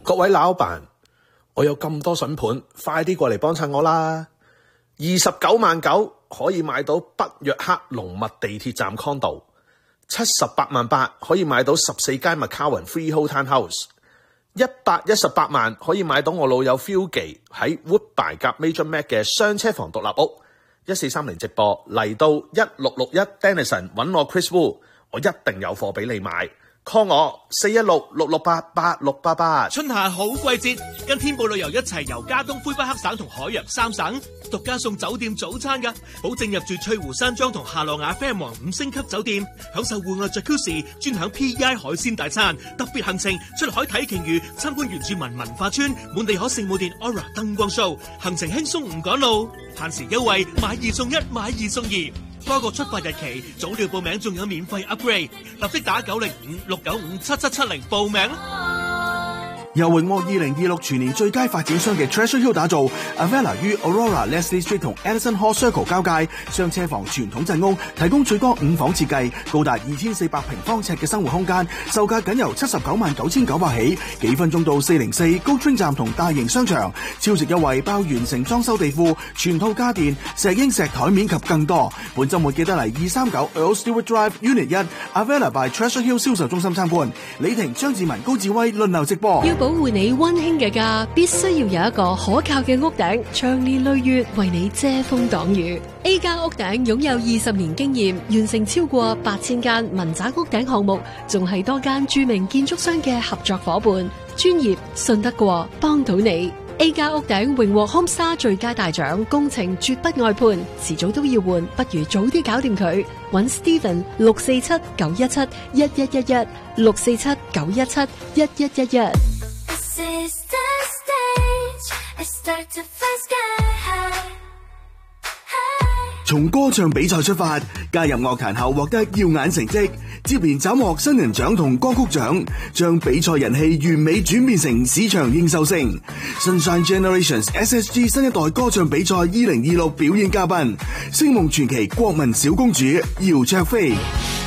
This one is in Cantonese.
各位老闆，我有咁多筍盤，快啲過嚟幫襯我啦！29.9萬可以買到北約克龍脈地鐵站 condo，78.8萬可以買到14間 McCowan Freehold Townhouse，118萬可以買到我老友 Philgy 喺 Woodbine 夾 Major Mac 嘅雙車房獨立屋。1430直播嚟到1661 Denison 揾我 Chris Wu， 我一定有貨俾你買。call 我416-668-8688。 春夏好季節，跟天寶旅遊一齊遊加東、魁北克省同海洋三省，獨家送酒店早餐㗎，保證入住翠湖山莊同夏洛雅啡王5星級酒店，享受戶外 Jacuzzi， 專享 PEI 海鮮大餐，特別行程出海睇鯨魚，參觀原住民文化村，滿地可聖母殿 Aura 燈光 show， 行程輕鬆唔趕路，限時優惠，買2送1，買2送2。多個出發日期，早鳥報名仲有免費 upgrade， 立即打905-695-7770報名。 由榮獲2026全年最佳發展商嘅 Treasure Hill 打造 ，Avella 於 Aurora、Leslie Street 同 Edison Hall Circle 交界，雙車房傳統鎮屋，提供最多5房設計，高達2400平方尺嘅生活空間，售價僅由799900起，幾分鐘到404高 Train 站同大型商場，超值優惠包完成裝修地庫、全套家電、石英石台面及更多。本週末記得嚟239 Earl Stewart Drive Unit 1 Avella by Treasure Hill 銷售中心參觀。李婷、張志文、高志威輪流直播。 保護你溫馨嘅家，必須要有一個可靠嘅屋頂，長年累月為你遮風擋雨。A 家屋頂擁有20年經驗，完成超過8000間民宅屋頂項目，仲係多間著名建築商嘅合作夥伴，專業信得過，幫到你。A 家屋頂榮獲 Homestar 最佳大獎，工程絕不外判，遲早都要換，不如早啲搞掂佢。搵 Steven 647-917-1111 647-917-1111。 從歌唱比賽出發，加入樂壇後獲得耀眼成績，接連斬獲新人獎同歌曲獎，將比賽人氣完美轉變成市場認受性。Sunshine Generations SSG 新一代歌唱比賽2026表演嘉賓，星夢傳奇國民小公主姚焯菲。